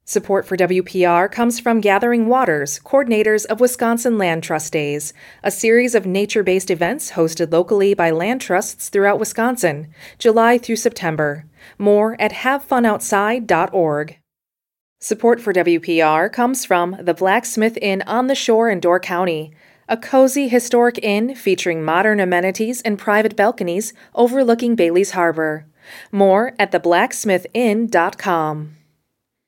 Support for WPR comes from Gathering Waters, coordinators of Wisconsin Land Trust Days, a series of nature-based events hosted locally by land trusts throughout Wisconsin, July through September. More at havefunoutside.org. Support for WPR comes from the Blacksmith Inn on the Shore in Door County, a cozy historic inn featuring modern amenities and private balconies overlooking Bailey's Harbor. More at theblacksmithinn.com.